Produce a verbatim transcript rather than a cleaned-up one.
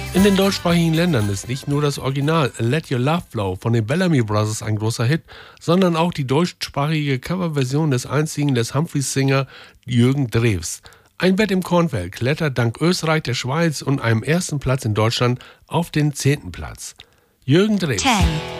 In den deutschsprachigen Ländern ist nicht nur das Original Let Your Love Flow von den Bellamy Brothers ein großer Hit, sondern auch die deutschsprachige Coverversion des einzigen des Humphreys-Singer Jürgen Drews. Ein Bett im Kornfeld klettert dank Österreich, der Schweiz und einem ersten Platz in Deutschland auf den zehnten Platz. Jürgen Drews. ten.